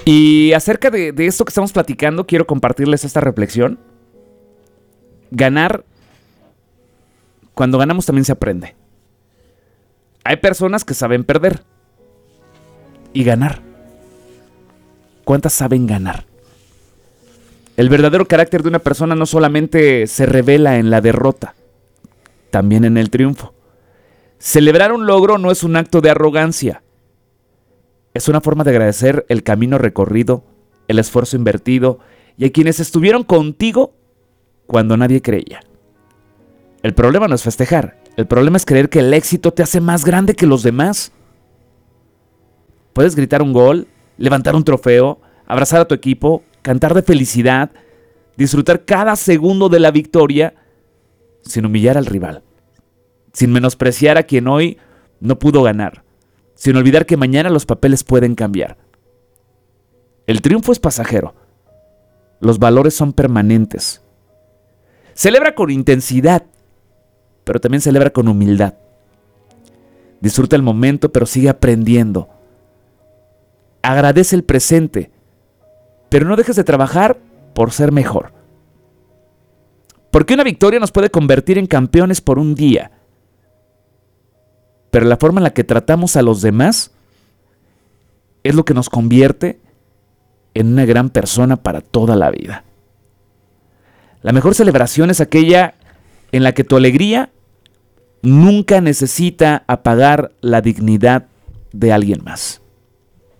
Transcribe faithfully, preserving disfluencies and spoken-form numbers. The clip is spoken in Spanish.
Y acerca de, de esto que estamos platicando, quiero compartirles esta reflexión. Ganar, cuando ganamos también se aprende. Hay personas que saben perder y ganar. ¿Cuántas saben ganar? El verdadero carácter de una persona no solamente se revela en la derrota, también en el triunfo. Celebrar un logro no es un acto de arrogancia. Es una forma de agradecer el camino recorrido, el esfuerzo invertido y a quienes estuvieron contigo cuando nadie creía. El problema no es festejar, el problema es creer que el éxito te hace más grande que los demás. Puedes gritar un gol, levantar un trofeo, abrazar a tu equipo, cantar de felicidad, disfrutar cada segundo de la victoria sin humillar al rival, sin menospreciar a quien hoy no pudo ganar, sin olvidar que mañana los papeles pueden cambiar. El triunfo es pasajero, los valores son permanentes. Celebra con intensidad, pero también celebra con humildad. Disfruta el momento, pero sigue aprendiendo. Agradece el presente, pero no dejes de trabajar por ser mejor. Porque una victoria nos puede convertir en campeones por un día, pero la forma en la que tratamos a los demás es lo que nos convierte en una gran persona para toda la vida. La mejor celebración es aquella en la que tu alegría nunca necesita apagar la dignidad de alguien más.